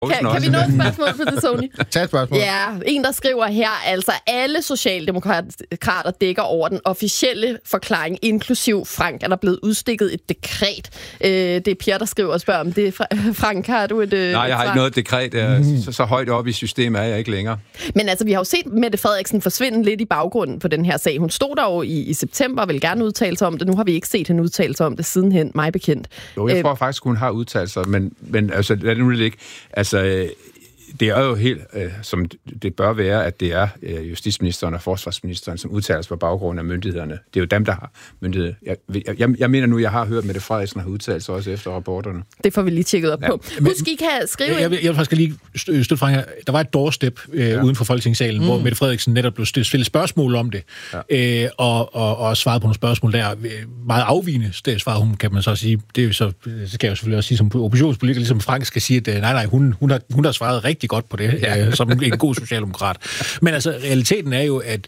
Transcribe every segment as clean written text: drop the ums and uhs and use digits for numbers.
Kan vi nå et spørgsmål på det, Sony? Tag et spørgsmål. Ja, en, der skriver her, altså alle socialdemokrater dækker over den officielle forklaring, inklusiv Frank, er der blevet udstikket et dekret. Det er Pierre, der skriver og spørger om det. Frank, har du et... Nej, jeg har ikke noget dekret. Så højt op i systemet er jeg ikke længere. Men altså, vi har jo set Mette Frederiksen forsvinde lidt i baggrunden på den her sag. Hun stod der jo i september og ville gerne udtale sig om det. Nu har vi ikke set hende udtale sig om det sidenhen, mig bekendt. Jo, jeg tror faktisk, hun har udtalt sig, men altså, lad det nu ikke... Altså, det er jo helt, som det bør være, at det er justitsministeren og forsvarsministeren, som udtaler sig på baggrund af myndighederne. Det er jo dem, der har myndighed. Jeg mener nu, jeg har hørt, at Mette Frederiksen har udtalt sig også efter rapporterne. Det får vi lige tjekket op på. Husk, I kan skrive... Jeg vil faktisk lige støtte fra jer. Der var et doorstep uden for Folketingssalen, hvor Mette Frederiksen netop blev stillet spørgsmål om det, og svarede på nogle spørgsmål der. Meget afvigende svarede hun, kan man så sige. Det er jo så, det skal jeg jo selvfølgelig også sige som oppositionspolitiker, ligesom Frank skal sige, at nej, hun har svaret rigtig godt på det, som en god socialdemokrat. Men altså, realiteten er jo, at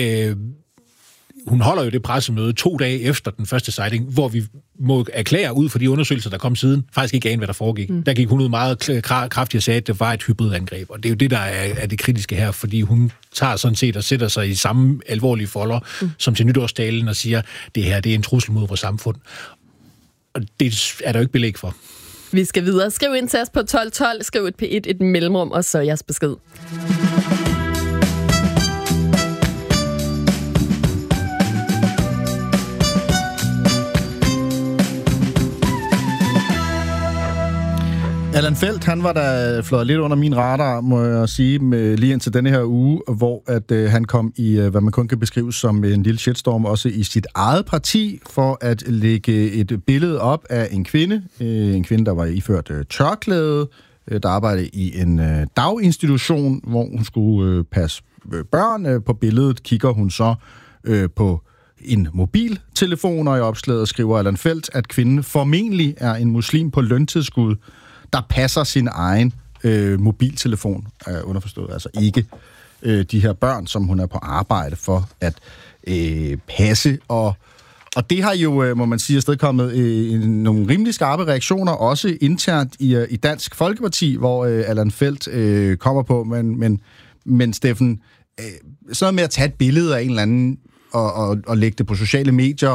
hun holder jo det pressemøde 2 dage efter den første sighting, hvor vi må erklære ud for de undersøgelser, der kom siden, faktisk ikke ane, hvad der foregik. Der gik hun ud meget kraftigt og sagde, at det var et hybridangreb, og det er jo det, der er det kritiske her, fordi hun tager sådan set og sætter sig i samme alvorlige folder, som til nytårstalen og siger, det her, det er en trussel mod vores samfund. Og det er der jo ikke belæg for. Vi skal videre. Skriv ind til os på 1212, skriv et P1, et mellemrum, og så jeres besked. Allan Feldt, han var der fløjet lidt under min radar, må jeg sige, lige indtil denne her uge, hvor at han kom i, hvad man kun kan beskrive som en lille shitstorm, også i sit eget parti, for at lægge et billede op af en kvinde, der var iført tørklæde, der arbejdede i en daginstitution, hvor hun skulle passe børn. På billedet kigger hun så på en mobiltelefon, og i opslaget skriver Allan Feldt, at kvinden formentlig er en muslim på løntilskud, der passer sin egen mobiltelefon, underforstået, altså ikke de her børn, som hun er på arbejde for at passe. Og det har jo, må man sige, afstedkommet nogle rimelig skarpe reaktioner, også internt i Dansk Folkeparti, hvor Allan Feldt kommer på, men Steffen, sådan noget med at tage et billede af en eller anden og lægge det på sociale medier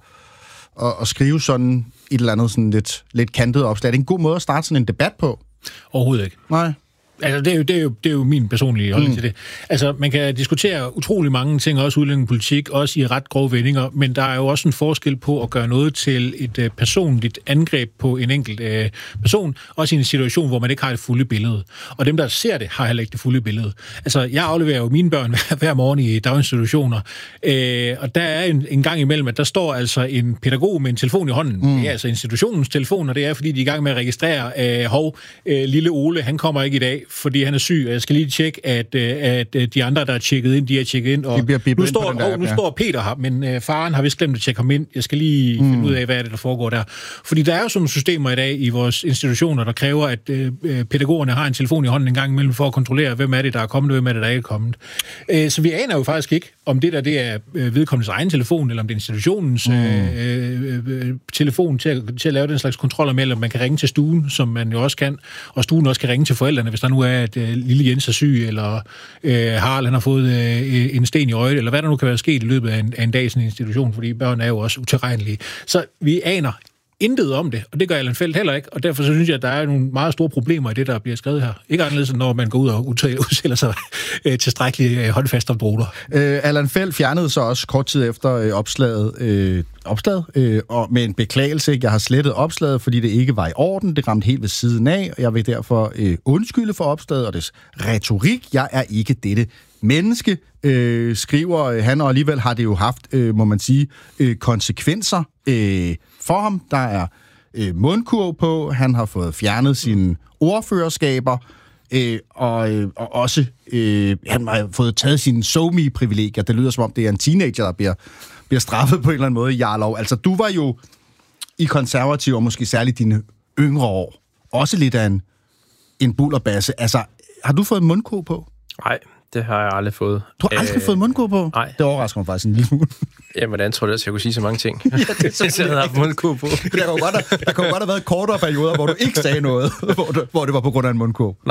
og skrive sådan et eller andet sådan lidt kantet opslag. Er det en god måde at starte sådan en debat på? Overhovedet ikke. Nej. Altså, det er jo min personlige holdning til det. Altså, man kan diskutere utrolig mange ting, også udlændingepolitik, også i ret grove vendinger, men der er jo også en forskel på at gøre noget til et personligt angreb på en enkelt person, også i en situation, hvor man ikke har det fulde billede. Og dem, der ser det, har heller ikke det fulde billede. Altså, jeg afleverer jo mine børn hver morgen i daginstitutioner, og der er en gang imellem, at der står altså en pædagog med en telefon i hånden. Det er altså institutionens telefon, og det er, fordi de er i gang med at registrere, lille Ole, han kommer ikke i dag, fordi han er syg, og jeg skal lige tjekke, at de andre, der er tjekket ind, de er tjekket ind, og nu står Peter her, men faren har vist glemt at tjekke ham ind. Jeg skal lige finde ud af, hvad er det, der foregår der. Fordi der er jo sådan systemer i dag i vores institutioner, der kræver, at pædagogerne har en telefon i hånden en gang imellem for at kontrollere, hvem er det, der er kommet, og hvem er det, der ikke er kommet. Så vi aner jo faktisk ikke, om det er vedkommendes egen telefon, eller om det er institutionens telefon til at lave den slags kontroller med, eller man kan ringe til stuen, som man jo også kan, og stuen også kan ringe til forældrene, hvis der nu er, at lille Jens er syg, eller Harald han har fået en sten i øjet, eller hvad der nu kan være sket i løbet af en dag i sådan en institution, fordi børn er jo også utilregnelige. Så vi aner intet om det, og det gør Allan Feldt heller ikke, og derfor så synes jeg, at der er nogle meget store problemer i det, der bliver skrevet her. Ikke anderledes, når man går ud og udsætter sig tilstrækkeligt håndfast om droner. Allan Feldt fjernede så også kort tid efter opslaget, og med en beklagelse. Jeg har slettet opslaget, fordi det ikke var i orden. Det ramte helt ved siden af, og jeg vil derfor undskylde for opslaget og dets retorik. Jeg er ikke dette menneske, skriver han, og alligevel har det jo haft, må man sige, konsekvenser for ham. Der er mundkurv på, han har fået fjernet sine ordførerskaber, og også han har fået taget sine SoMe-privilegier. Det lyder som om, det er en teenager, der bliver straffet på en eller anden måde i Jarlov. Altså, du var jo i Konservativ, og måske særligt dine yngre år, også lidt af en bullerbasse. Altså, har du fået en mundkurv på? Nej, det har jeg aldrig fået. Du har aldrig fået mundkur på? Nej. Det overrasker mig faktisk en lille smule. Jamen, hvordan tror du ellers, jeg kunne sige så mange ting? Ja, det hvis jeg havde haft mundkur på. Der kunne godt have været kortere perioder, hvor du ikke sagde noget, hvor det var på grund af en mundkur.